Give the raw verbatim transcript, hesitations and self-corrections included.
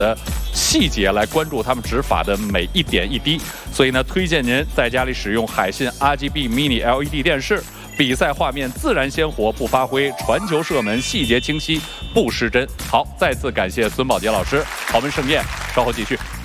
的细节来关注他们执法的每一点一滴，所以呢，推荐您在家里使用海信 R G B Mini L E D 电视，比赛画面自然鲜活，不发灰，传球射门细节清晰，不失真。好，再次感谢孙宝杰老师，豪门盛宴，稍后继续。